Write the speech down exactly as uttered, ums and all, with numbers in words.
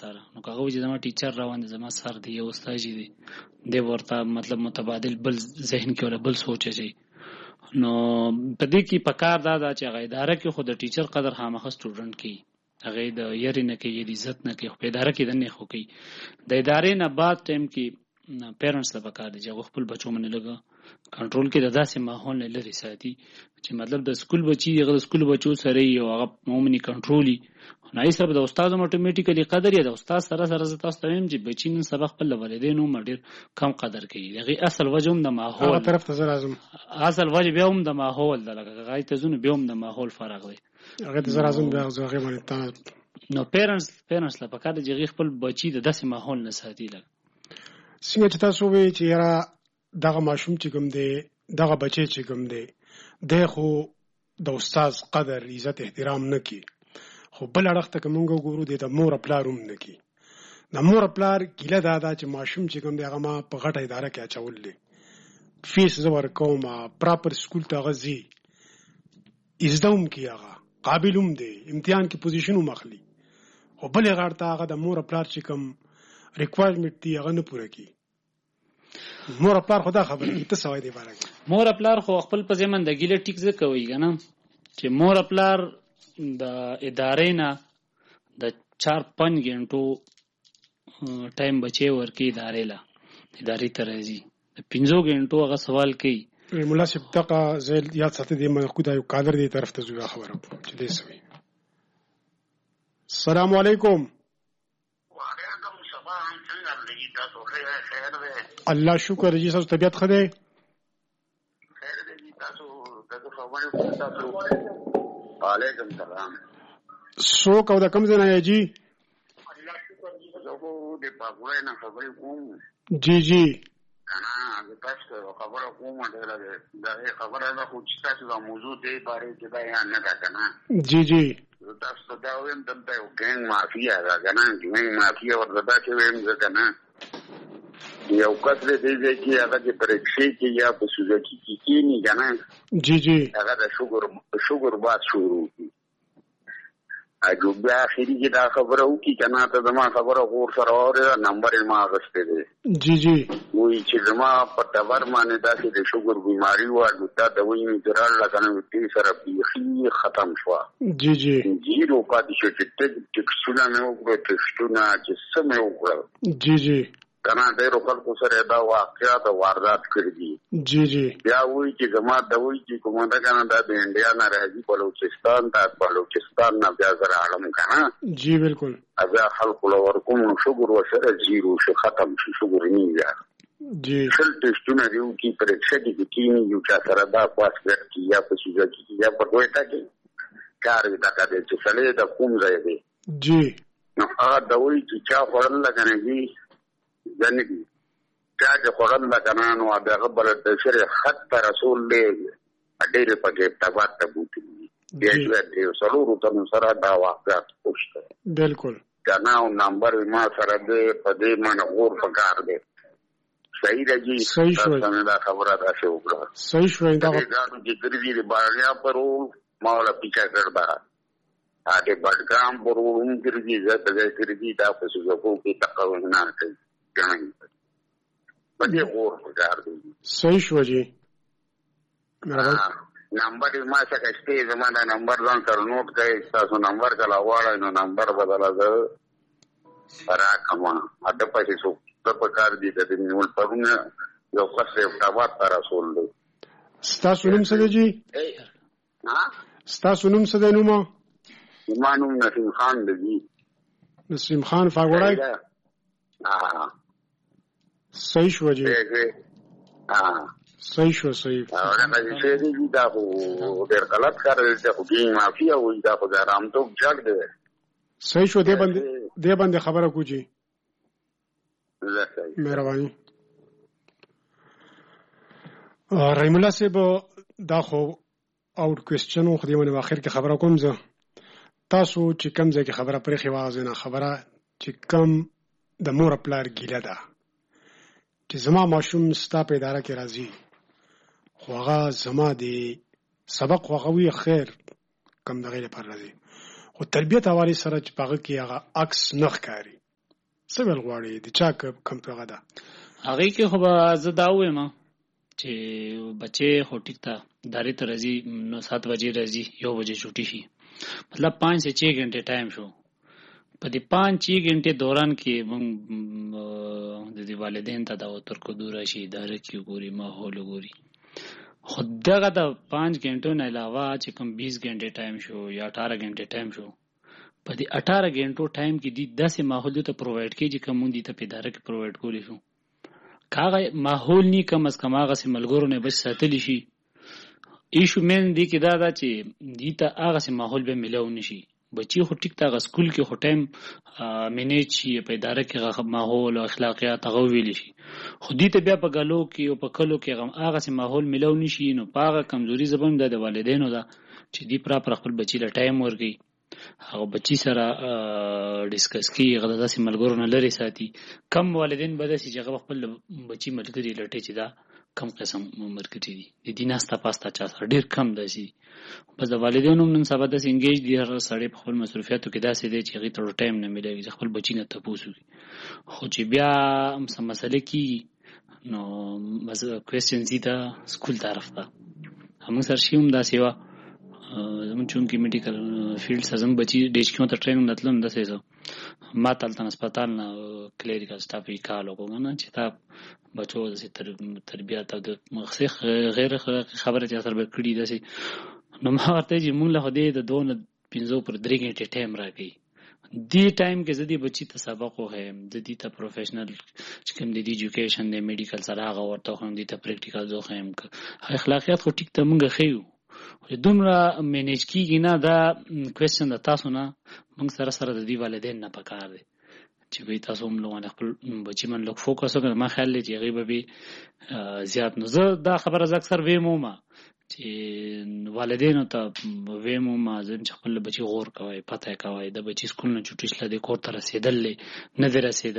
سره. نو هغه چې زما ټیچر روان دي، زما سر دی، یو استاد دی، دی ورته مطلب متبادل بل ذهن کې ولا بل سوچ شي. نو په دې کې پکار دا دا چې هغه اداره کې خو د ټیچر قدر خامخ سټوډنټ کې هغه د یری نه کې د عزت نه کې په اداره کې د نه خو کې د ادارې نه بعد ټیم کې پیرنټس ته پکار دي چې خپل بچو باندې لګا کنټرول کې د داسې ماحول نه لري ساتي چې مطلب د سکول بچي هغه د سکول بچو سره یو هغه مومني کنټرولي نه یې سره د استاد اتوماتیکلی قدر یې د استاد سره سره تاسو ته ویم چې بچی نن سبق په والدینو مډیر کم قدر کوي. هغه اصل وجه هم د ماحول هغه طرف ته راځم، اصل وجه بیا هم د ماحول د لګا غای ته زونه بیا هم د ماحول فرق دی. هغه ته راځم بیا هغه باندې تا نو پیرنټس پیرنټس لا پکاره چې خپل بچی د داسې ماحول نه ساتي. لګ څنګه چې تاسو وی چې را دغه ماشوم چې کوم دی دغه بچی چې کوم دی د خو د استاد قدر عزت احترام نه کی، خو بل اړخ ته کومګو ګورو د مور پلاروم نه کی. د مور پلار ګیله دادا چې ماشوم چې کوم دی هغه ما په غټه اداره کې اچولې، فیس زور کوم، پراپر سکول ته غزي ازدوم کی، هغه قابلوم دی، امتحان کې پوزیشن مخلي، خو بل غړ ته هغه د مور پلار چې کوم ریکوایرمنت دی هغه نه پوره کی. مور پلار خدا خبره ته سوای دی بارک مور پلار خو خپل په ځمن د ګیله ټیک ز کوي کنه چې مور پلار د ادارې نه د چار پنځ غنټو ټایم بچي ورکی ادارې لا ادارې ته راځي د پنځو غنټو هغه سوال کوي. مناسب دقه زل یاد ساتي د مخکوده یو کادر دی طرف ته زویا خبره چې دی سوي. السلام علیکم. وعلیکم السلام. څنګه لګی تاسو؟ خیر خیر دی. الله شکر جی. تاسو طبیعت ښه دی؟ خیر دی. تاسو دغه خبرې تاسو. وعلیکم السلام. سو کو دا کم زنه یې جی؟ الله شکر جی. زه د پاګوړې نه خبرې کوم. جی جی. انا د تاسو خبره کوم ډېر دا خبره ده خو چې تاسو د موضوع دی باره کې بیان نه راکنه. جی جی. تاسو دا ویم دلته یو ګنګ مافیا ده کنه، ګنګ مافیا ورته دا چې ویم زه کنه یو کتل دی چې هغه د پرېکشي کې یا په سوزکی کې کینی کنه. جی جی. هغه د شوګر شوګر باد شروع کی اجو بیا اخیری کې دا خبره وکي کنه ته زما خبره غور سره اورې نمبر یې ما غسته دی. جی جی. وی چې زما په تبر باندې داسې د شوګر بیماری و دا د وینې درال لګنه وتی سره بیخي ختم شو. جی جی. جیرو پاتې شو چې ټک ټک سونه مې وکړه ټکسټونه چې سمې وکړه. جی جی. کنه ډېرو خلکو سره دا واقعیات واردات کړی دي. جی جی. بیا وایي چې زما د وایي چې کومه ده کنه دا د انډیا نه راځي بلوچستان ته، بلوچستان نه بیا زه راغلم کنه. جی بالکل. بیا خلکو له ورکوم شوګر ورسره زیرو شي ختم شي شوګر نه بیا. جی. شل ټسټونه دی چې پرېکشا کې کینی یو چا سره دا پاسپورت کې یا په سوزکی کې یا په کوټه کې کار وکړه چې سړی د کوم ځای دی. جی. نو هغه د وایي چې چا خورل لګنه دي ځنه دي چا چې خورل لګنه نو هغه بل د شری خط رسول دی ډېر پکې تبات ته بوتي دی دی سلوړو ته سره دا واقعات پوښتنه. بالکل. دا نو نمبر ما سره دی په دې باندې اور پکار دی. صحیح دی. صحیح شو. دا خبره دا شو وکړه. صحیح شو. دا غاړو چې ګرځي دی باریا پرو ماولا پیچا کړدا اته بډګام پرو هم ګرځي زته ګرځي دا په څه کو کې تقاوم نه کوي ګڼي باندې اور پکار دی. صحیح شو جی. نمبر ما څخه شته زمانه نمبر ځان سره نوٹ کړئ. تاسو نمبر کلا واړئ نو نمبر بدلا زه راکما اته پښې سو په کار دي د نیول پرونه یو څه ټاوات پر رسول دی. تاسو نوم څه دی جی؟ ها تاسو نوم څه دی؟ نوم ما نوم نسیم خان دی. نسیم خان فاګوړای. ها صحیح شو جی. ها صحیح شو. صحیح. هغه چې دې دا خو ډېر غلط کار دی چې خو ګین مافیا وې دا خو ځرام ته جګ دی. صحیح شو. دې باندې دې باندې خبره کوجی. مهرباني. رحیم الله صاحب دا خو اوټ کوېسچن خو دې باندې اخر کې خبره کوم زه تاسو چې کوم ځای کې خبره پرې خواږه نه خبره چې کم د مور پلار ګیله ده چې زما ماشوم ستا په اداره کې راځي خو هغه زما دی سبق خوغوي خیر کم دغه لپاره راځي خو تربیت حواله سره چې پاغه کې هغه عکس نه ښکاري څه ویل غواړي د چا کم پیغه ده هغه کې خو به زه دا وایم چې بچي خو ټیک تا داري ته راځي نو سات بجې راځي یو بجې چھٹی شي مطلب پانچ سے چھ घंटे ټایم شو په دې پانچ چھ घंटे دوران کې موږ د دې والدین ته دا تر کو دور شي اداره کې ګوري ماحول ګوري خود دغه د پانچ घंटों نه علاوه چې کوم بیس घंटे ټایم شو یا اٹھارہ घंटे ټایم شو په دې اٹھارہ घंटों ټایم کې د داسې ماحول ته پرووایډ کیږي کوم دي ته په اداره کې پرووایډ کولی شو کاغه ماحول نی کم از کم هغه سي ملګرو نه بچ ساتلی شي ایشو مین دی کې دا دا چې دي ته هغه سي ماحول به ملو نشي بچي خو ټیک تا سکول کې خو ټایم مینیج شي په اداره کې هغه ماحول او اخلاقیات هغه ویل شي خو دي ته بیا په غلو کې او په کلو کې هغه سي ماحول ملو نشي نو پاغه کمزوري زبون د والدینو دا چې دی پر خپل بچي له ټایم ورګي هغه بچی سره ډیسکس کی غدا داسې ملګرو نه لري ساتي کم والدین به داسې چې هغه خپل بچی ملګری لټي چې دا کم قسم مرکټي دي د دیناستا پاستا چا سره ډیر کم داسي بس د والدینو نن سبا داسې انګیج دي هر سړی په خپل مسؤلیتو کې داسې دي چې هغه ته ټایم نه ملي خپل بچی نه تاسو خو چې بیا هم سم مسله کی نو مزه کوېسچن زی دا سکول طرف ته هم سر شیوم دا سیوا زمون چون کې میډیکل فیلډ سزم بچي ډیش کې ته ټریننګ نتلم د سېزو ما تلته هسپتال نه کلیریکل سټاف یې کال وګورم چې تا بچو د تربیات او د مخصص غیر خبره چې اثر به کړی داسي نو ما ورته چې مونږ له دې د دوه پنځو پر درې غنټې ټایم راکې دی ټایم کې زدي بچی ته سبق وهم زدي ته پروفیشنل چې کوم د ایجوکیشن د میډیکل سره هغه ورته هم دي ته پریکټیکل زو هم اخلاقیات خو ټیک ته مونږ خېو دومره مینیج کیږي نه دا کوېسچن د تاسو نه موږ سره سره د دې والدین نه پکار دي چې وي تاسو هم لوونه خپل بچی من لوک فوکس وکړه ما خیال لري چې غیبه به زیات نو زه دا خبره ز اکثر ویمو ما چې والدینو ته ویمو ما ځم چې خپل بچی غور کوي پته کوي د بچی سکول نه چټیش لدی کور ته رسیدل نه دی رسیدل